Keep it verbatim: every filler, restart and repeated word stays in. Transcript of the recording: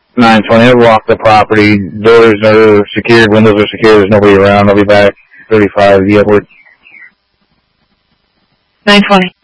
nine twenty, I'll walk the property. Doors are secured, windows are secured, there's nobody around. I'll be back thirty-five, the upward. nine twenty.